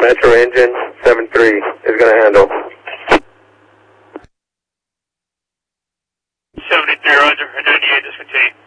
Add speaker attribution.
Speaker 1: Metro engine 73 is going to handle.
Speaker 2: 73, roger. 98, just continue.